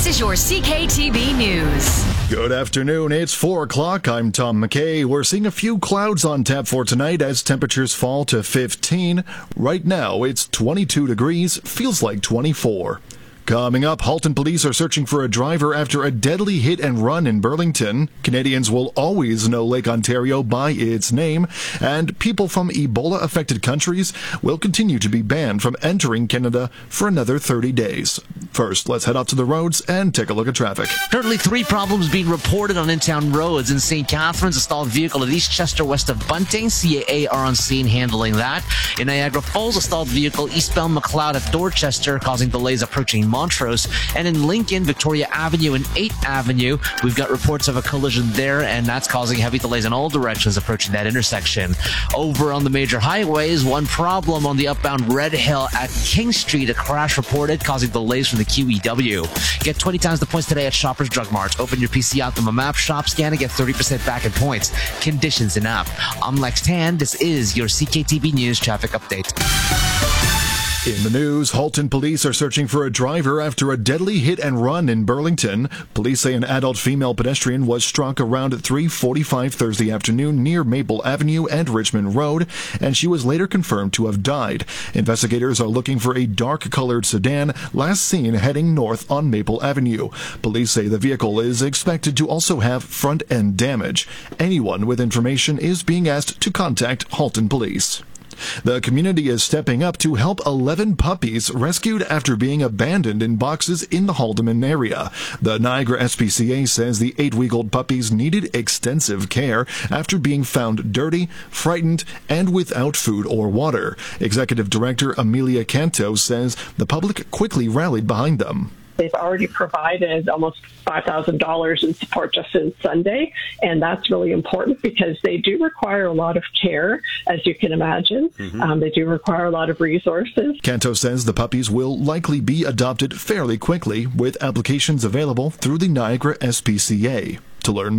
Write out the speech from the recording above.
is your CKTB News. Good afternoon. It's 4 o'clock. I'm Tom McKay. We're seeing a few clouds on tap for tonight as temperatures fall to 15. Right now, it's 22 degrees. Feels like 24. Coming up, Halton police are searching for a driver after a deadly hit and run in Burlington. Canadians will always know Lake Ontario by its name, and people from Ebola-affected countries will continue to be banned from entering Canada for another 30 days. First, let's head out to the roads and take a look at traffic. Currently, 3 problems being reported on in-town roads. In St. Catharines, a stalled vehicle at East Chester west of Bunting. CAA are on scene handling that. In Niagara Falls, a stalled vehicle eastbound McLeod at Dorchester, causing delays approaching Montrose. And in Lincoln, Victoria Avenue and 8th Avenue, we've got reports of a collision there, and that's causing heavy delays in all directions approaching that intersection. Over on the major highways, one problem on the outbound Red Hill at King Street, a crash reported causing delays from the QEW. Get 20 times the points today at Shoppers Drug Mart. Open your PC out from a map, shop, scan, and get 30% back in points. Conditions in app. I'm Lex Tan. This is your CKTB News Traffic Update. In the news, Halton police are searching for a driver after a deadly hit and run in Burlington. Police say an adult female pedestrian was struck around 3:45 Thursday afternoon near Maple Avenue and Richmond Road, and she was later confirmed to have died. Investigators are looking for a dark-colored sedan last seen heading north on Maple Avenue. Police say the vehicle is expected to also have front-end damage. Anyone with information is being asked to contact Halton police. The community is stepping up to help 11 puppies rescued after being abandoned in boxes in the Haldimand area. The Niagara SPCA says the 8-week-old puppies needed extensive care after being found dirty, frightened, and without food or water. Executive Director Amelia Canto says the public quickly rallied behind them. They've already provided almost $5,000 in support just since Sunday, and that's really important because they do require a lot of care, as you can imagine. They do require a lot of resources. Canto says the puppies will likely be adopted fairly quickly, with applications available through the Niagara SPCA. To learn